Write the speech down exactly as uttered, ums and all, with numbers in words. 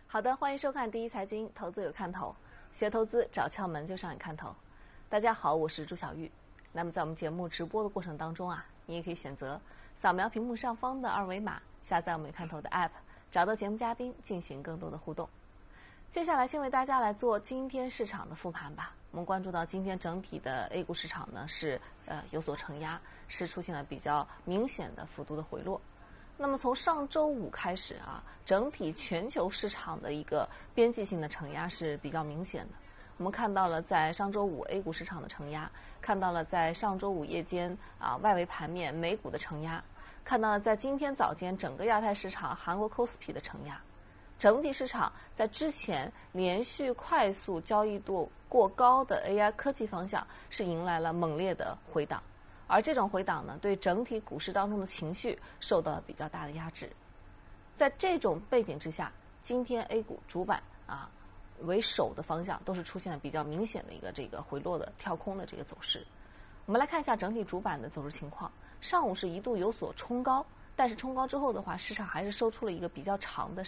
好的，欢迎收看第一财经，投资有看头，学投资找窍门就上眼看头。大家好，我是朱小玉。那么在我们节目直播的过程当中啊，你也可以选择扫描屏幕上方的二维码，下载我们有看头的 App， 找到节目嘉宾进行更多的互动。接下来先为大家来做今天市场的复盘吧。我们关注到今天整体的 A 股市场呢是呃有所承压，是出现了比较明显的幅度的回落。那么从上周五开始啊，整体全球市场的一个边际性的承压是比较明显的。我们看到了在上周五 A 股市场的承压，看到了在上周五夜间啊外围盘面美股的承压，看到了在今天早间整个亚太市场韩国 K O S P I 的承压。整体市场在之前连续快速交易度过高的 A I 科技方向是迎来了猛烈的回档。而这种回档呢，对整体股市当中的情绪受到了比较大的压制。在这种背景之下，今天 A 股主板啊为首的方向都是出现了比较明显的一个这个回落的跳空的这个走势。我们来看一下整体主板的走势情况。上午是一度有所冲高，但是冲高之后的话，市场还是收出了一个比较长的